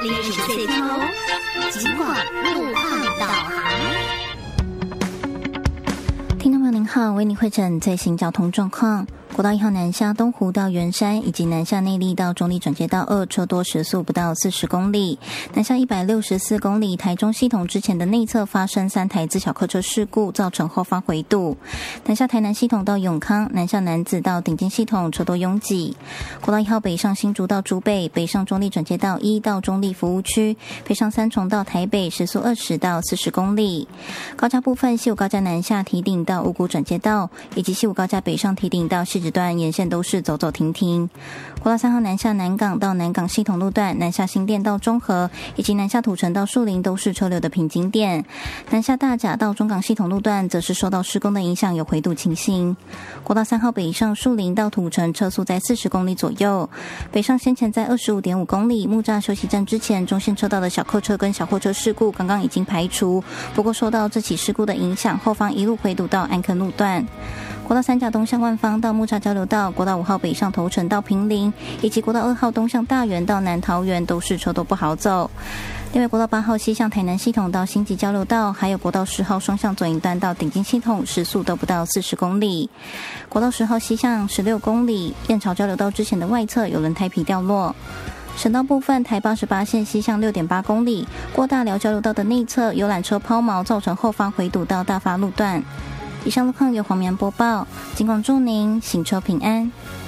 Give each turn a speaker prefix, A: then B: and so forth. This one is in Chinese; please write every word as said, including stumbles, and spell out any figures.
A: 历史碎片哦，尽管路况导航。
B: 听众朋友您好，为您汇诊最新交通状况。国道一号南下东湖到圆山，以及南下内壢到中壢转接道二，车多时速不到四十公里。南下一百六十四公里，台中系统之前的内侧发生三台自小客车事故，造成后方回堵。南下台南系统到永康，南下南子到顶尖系统车多拥挤。国道一号北上新竹到竹北，北上中壢转接道一到中壢服务区，北上三重到台北，时速二十到四十公里。高架部分，西武高架南下堤顶到五股转接道，以及西武高架北上堤顶到汐止段沿线都是走走停停。国道三号南下南港到南港系统路段，南下新店到中和，以及南下土城到树林都是车流的瓶颈点。南下大甲到中港系统路段则是受到施工的影响，有回堵情形。国道三号北上树林到土城车速在四十公里左右，北上先前在 二十五点五公里。木栅休息站之前中线车道的小客车跟小货车事故刚刚已经排除，不过受到这起事故的影响，后方一路回堵到安坑路段。国道三甲东向万芳到木栅交流道，国道五号北上头城到坪林，以及国道二号东向大园到南桃园都是车都不好走。另外，国道八号西向台南系统到新集交流道，还有国道十号双向左营段到顶尖系统，时速都不到四十公里。国道十号西向十六公里，燕巢交流道之前的外侧有轮胎皮掉落。省道部分，台八十八线西向 六点八公里，过大寮交流道的内侧游览车抛锚，造成后方回堵到大发路段。以上路况由黄棉播报，尽管祝您行车平安。